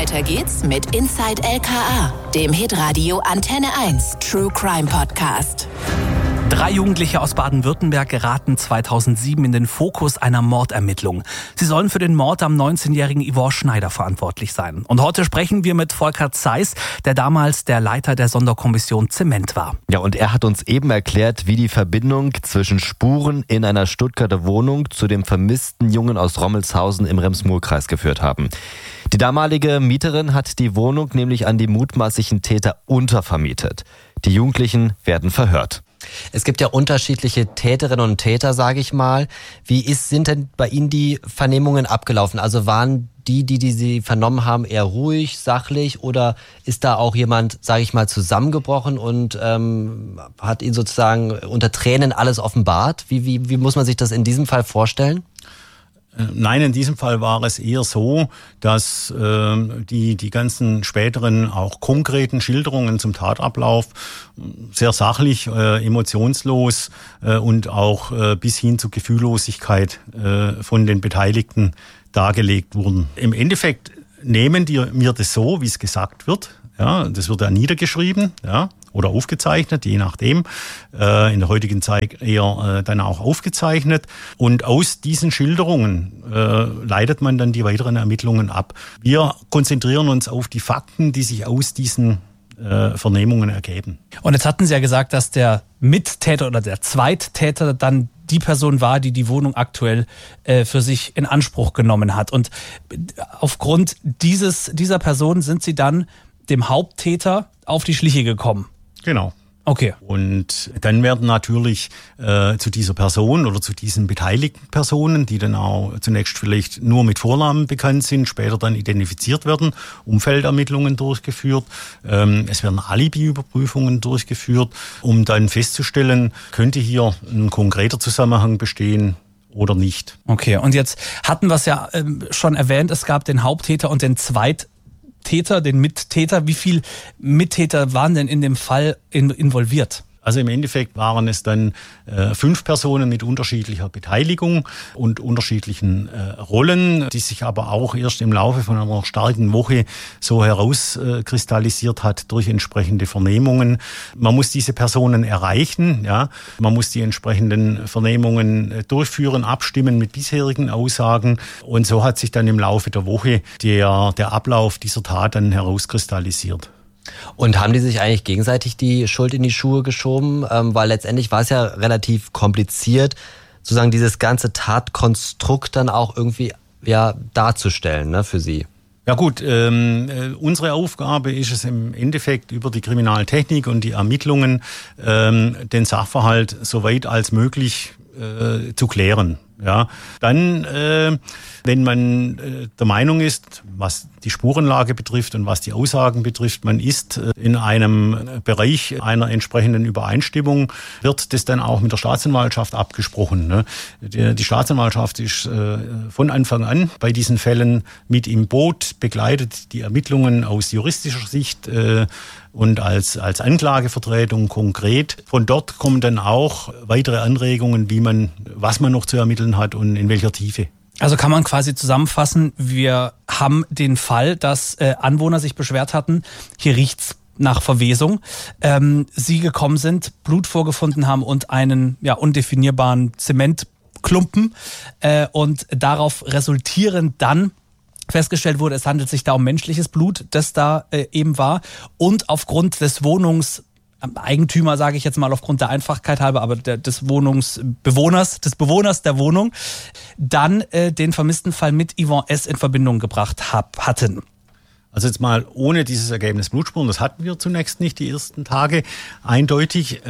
Weiter geht's mit Inside LKA, dem Hitradio Antenne 1 True Crime Podcast. 3 Jugendliche aus Baden-Württemberg geraten 2007 in den Fokus einer Mordermittlung. Sie sollen für den Mord am 19-jährigen Yvon Schneider verantwortlich sein. Und heute sprechen wir mit Volker Zeiss, der damals der Leiter der Sonderkommission Zement war. Ja, und er hat uns eben erklärt, wie die Verbindung zwischen Spuren in einer Stuttgarter Wohnung zu dem vermissten Jungen aus Rommelshausen im Rems-Murr-Kreis geführt haben. Die damalige Mieterin hat die Wohnung nämlich an die mutmaßlichen Täter untervermietet. Die Jugendlichen werden verhört. Es gibt ja unterschiedliche Täterinnen und Täter, sage ich mal. Sind denn bei Ihnen die Vernehmungen abgelaufen? Also waren die Sie vernommen haben, eher ruhig, sachlich, oder ist da auch jemand, sage ich mal, zusammengebrochen und hat Ihnen sozusagen unter Tränen alles offenbart? Wie muss man sich das in diesem Fall vorstellen? Nein, in diesem Fall war es eher so, dass die ganzen späteren, auch konkreten Schilderungen zum Tatablauf sehr sachlich, emotionslos und auch bis hin zu Gefühllosigkeit von den Beteiligten dargelegt wurden. Im Endeffekt nehmen wir das so, wie es gesagt wird. Ja, das wird ja niedergeschrieben, ja, oder aufgezeichnet, je nachdem. In der heutigen Zeit eher dann auch aufgezeichnet. Und aus diesen Schilderungen leitet man dann die weiteren Ermittlungen ab. Wir konzentrieren uns auf die Fakten, die sich aus diesen Vernehmungen ergeben. Und jetzt hatten Sie ja gesagt, dass der Mittäter oder der Zweittäter dann die Person war, die die Wohnung aktuell für sich in Anspruch genommen hat. Und aufgrund dieser Person sind Sie dann dem Haupttäter auf die Schliche gekommen. Genau. Okay. Und dann werden natürlich zu dieser Person oder zu diesen beteiligten Personen, die dann auch zunächst vielleicht nur mit Vornamen bekannt sind, später dann identifiziert werden, Umfeldermittlungen durchgeführt. Es werden Alibi-Überprüfungen durchgeführt, um dann festzustellen, könnte hier ein konkreter Zusammenhang bestehen oder nicht. Okay, und jetzt hatten wir es ja schon erwähnt, es gab den Haupttäter und den Zweittäter, den Mittäter. Wie viele Mittäter waren denn in dem Fall involviert? Also im Endeffekt waren es dann 5 Personen mit unterschiedlicher Beteiligung und unterschiedlichen Rollen, die sich aber auch erst im Laufe von einer starken Woche so herauskristallisiert hat durch entsprechende Vernehmungen. Man muss diese Personen erreichen, ja. Man muss die entsprechenden Vernehmungen durchführen, abstimmen mit bisherigen Aussagen. Und so hat sich dann im Laufe der Woche der Ablauf dieser Tat dann herauskristallisiert. Und haben die sich eigentlich gegenseitig die Schuld in die Schuhe geschoben? Weil letztendlich war es ja relativ kompliziert, sozusagen dieses ganze Tatkonstrukt dann auch irgendwie darzustellen, ne, für Sie. Ja gut, unsere Aufgabe ist es im Endeffekt über die Kriminaltechnik und die Ermittlungen, den Sachverhalt so weit als möglich zu klären. Ja, dann, wenn man der Meinung ist, was die Spurenlage betrifft und was die Aussagen betrifft, man ist in einem Bereich einer entsprechenden Übereinstimmung, wird das dann auch mit der Staatsanwaltschaft abgesprochen. Ne? Die Staatsanwaltschaft ist von Anfang an bei diesen Fällen mit im Boot, begleitet die Ermittlungen aus juristischer Sicht und als Anklagevertretung konkret. Von dort kommen dann auch weitere Anregungen, was man noch zu ermitteln hat und in welcher Tiefe. Also kann man quasi zusammenfassen, wir haben den Fall, dass Anwohner sich beschwert hatten, hier riecht's nach Verwesung, sie gekommen sind, Blut vorgefunden haben und einen undefinierbaren Zementklumpen und darauf resultierend dann festgestellt wurde, es handelt sich da um menschliches Blut, das da eben war, und aufgrund des Eigentümer, sage ich jetzt mal aufgrund der Einfachkeit halber, aber des Bewohners der Wohnung, dann den vermissten Fall mit Yvon S. in Verbindung gebracht hatten. Also jetzt mal ohne dieses Ergebnis Blutspuren, das hatten wir zunächst nicht die ersten Tage. Eindeutig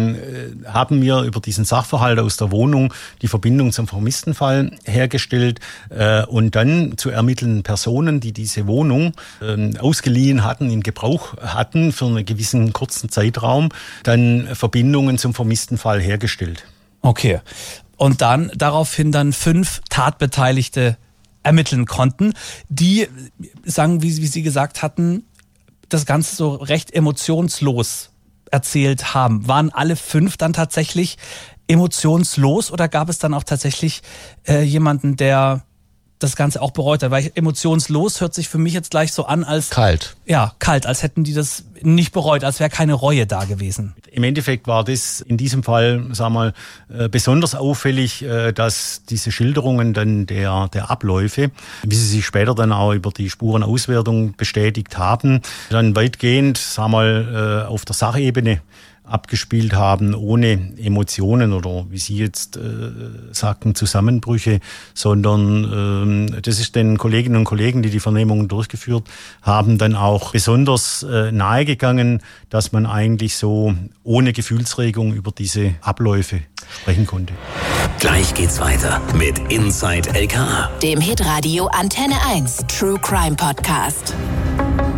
haben wir über diesen Sachverhalt aus der Wohnung die Verbindung zum vermissten Fall hergestellt und dann zu ermittelnden Personen, die diese Wohnung ausgeliehen hatten, in Gebrauch hatten für einen gewissen kurzen Zeitraum, dann Verbindungen zum vermissten Fall hergestellt. Okay. Und dann daraufhin dann 5 Tatbeteiligte ermitteln konnten, die, sagen, wie Sie gesagt hatten, das Ganze so recht emotionslos erzählt haben. Waren alle 5 dann tatsächlich emotionslos oder gab es dann auch tatsächlich jemanden, der das Ganze auch bereut hat. Weil emotionslos hört sich für mich jetzt gleich so an als... Kalt. Ja, kalt, als hätten die das nicht bereut, als wäre keine Reue da gewesen. Im Endeffekt war das in diesem Fall, sagen wir mal, besonders auffällig, dass diese Schilderungen dann der Abläufe, wie sie sich später dann auch über die Spurenauswertung bestätigt haben, dann weitgehend, sagen wir mal, auf der Sachebene abgespielt haben, ohne Emotionen oder wie Sie jetzt sagten, Zusammenbrüche, sondern das ist den Kolleginnen und Kollegen, die die Vernehmungen durchgeführt haben, dann auch besonders nahegegangen, dass man eigentlich so ohne Gefühlsregung über diese Abläufe sprechen konnte. Gleich geht's weiter mit Inside LKA, dem Hitradio Antenne 1 True Crime Podcast.